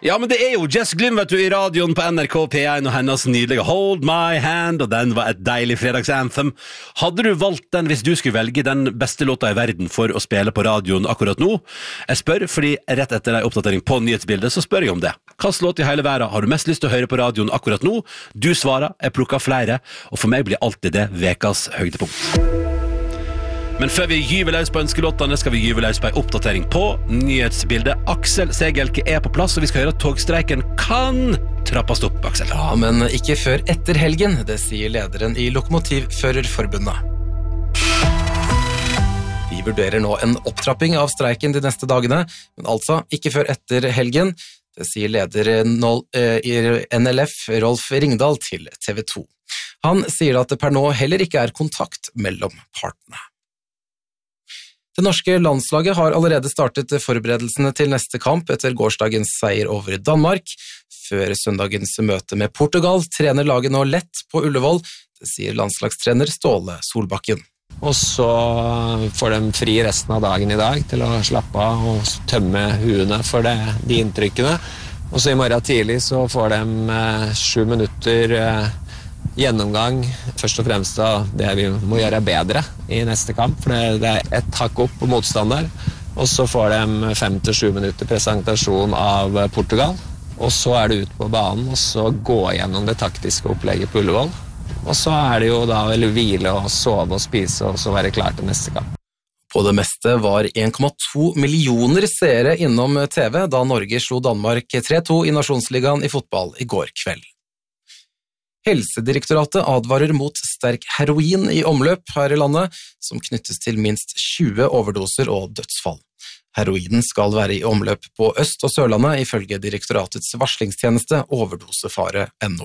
Ja, men det jo Jess Glynn, vet du, I radioen på NRK P1 og hennes nydelige Hold My Hand, og den var et deilig fredagsanthem. Hadde du valgt den hvis du skulle velge den beste låta I verden for å spille på radioen akkurat nå? Jeg spør, fordi rett etter en oppdatering på nyhetsbildet, så spør jeg om det. Hvilken låt I hele verden har du mest lyst til å høre på radioen akkurat nå? Du svarer, jeg plukker flere, og for meg blir alltid det vekas høydepunkt. Men før vi gyver løs på ønskelåtene, skal vi gyve løs på en oppdatering på nyhetsbildet. Aksel Segelke på plass, og vi skal høre at togstreiken kan trappes opp, Aksel. Ja, men ikke før etter helgen, det sier lederen I Lokomotivførerforbundet. Vi vurderer nå en opptrapping av streiken de neste dagene, men altså ikke før etter helgen. Det sier leder I NLF, Rolf Ringdal, til TV 2. Han sier at det per nå heller ikke kontakt mellom partene. Det norske landslaget har allerede startet forberedelsene til neste kamp etter gårsdagens seier over Danmark. Før søndagens møte med Portugal trener laget nå lett på Ullevål, det sier landslagstrener Ståle Solbakken. Og så får de fri resten av dagen I dag til å slappe av og tømme huene for de inntrykkene. Og så I morgen tidlig så får de 7 minutter gjennomgang, først og fremst av det vi må gjøre bedre I neste kamp, for det et hakk opp på motstander, og så får de 5-7 minutter presentasjon av Portugal, og så det ut på banen, og så gå gjennom det taktiske opplegget på Ullevål, og så det jo da vel hvile og sove og spise, og så være klar til neste kamp. På det meste var 1,2 millioner seere innom TV da Norge slo Danmark 3-2 I Nasjonsligaen I fotball I går kveld. Helsedirektoratet advarer mot sterk heroin I omløp her I landet, som knyttes til minst 20 overdoser og dødsfall. Heroinen skal være I omløp på Øst- og Sørlandet, ifølge direktoratets varslingstjeneste overdosefare.no.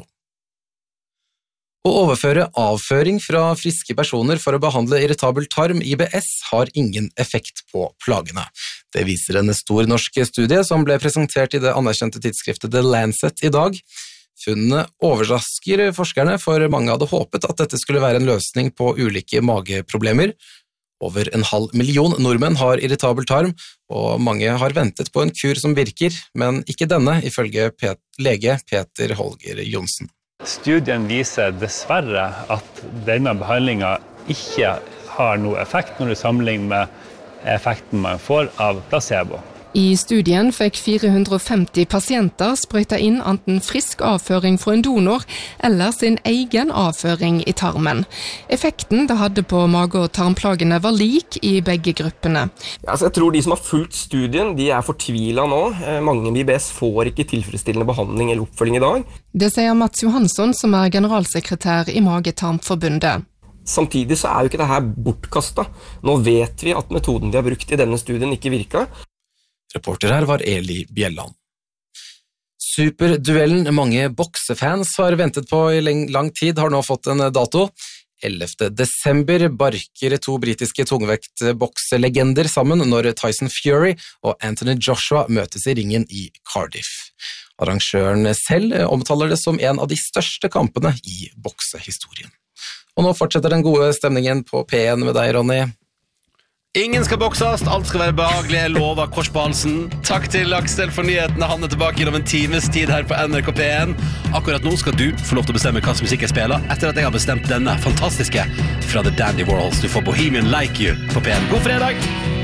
Å overføre avføring fra friske personer for å behandle irritabel tarm, IBS, har ingen effekt på plagene. Det viser en stor norsk studie som ble presentert I det anerkjente tidsskriftet The Lancet I dag. Funnene overrasker forskerne, for mange hadde håpet at dette skulle være en løsning på ulike mageproblemer. Over 500 000 nordmenn har irritabel tarm, og mange har ventet på en kur som virker, men ikke denne, ifølge lege Peter Holger Jonsen. Studien viser dessverre at denne behandlingen ikke har noe effekt når du sammenligner med effekten man får av placebo. I studien fikk 450 pasienter sprøyta inn enten frisk avføring fra en donor eller sin egen avføring I tarmen. Effekten det hadde på mage- og tarmplagene var lik I begge gruppene. Jeg tror de som har fulgt studien, de fortvilet nå. Mange med IBS får ikke tilfredsstillende behandling eller oppfølging I dag. Det sier Mats Johansson, som generalsekretær I Mage-Tarmforbundet. Samtidig så jo ikke det her bortkastet. Nå vet vi at metoden de har brukt I denne studien ikke virket. Reporter her var Eli Bjelland. Superduellen mange boksefans har ventet på I lang tid har nå fått en dato. 11. desember barker 2 britiske tungvektbokselegender sammen når Tyson Fury og Anthony Joshua møtes I ringen I Cardiff. Arrangøren selv omtaler det som en av de største kampene I boksehistorien. Og nå fortsetter den gode stemningen på P1 med deg, Ronny. Ingen skal bokses, alt skal være behagelig, jeg lover kors på halsen. Takk til Aksel for nyhetene, han tilbake om en times tid her på NRK P1. Akkurat nå skal du få lov til å bestemme hva musikk jeg spiller, etter at jeg har bestemt denne fantastiske fra The Dandy Warhols. Du får Bohemian Like You på P1. God fredag!